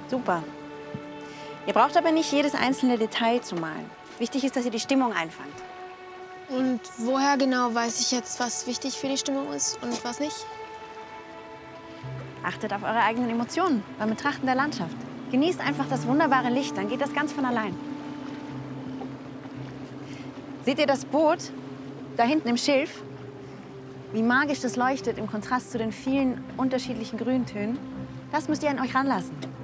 Super. Ihr braucht aber nicht jedes einzelne Detail zu malen. Wichtig ist, dass ihr die Stimmung einfangt. Und woher genau weiß ich jetzt, was wichtig für die Stimmung ist und was nicht? Achtet auf eure eigenen Emotionen beim Betrachten der Landschaft. Genießt einfach das wunderbare Licht, dann geht das ganz von allein. Seht ihr das Boot da hinten im Schilf? Wie magisch das leuchtet im Kontrast zu den vielen unterschiedlichen Grüntönen. Das müsst ihr an euch ranlassen.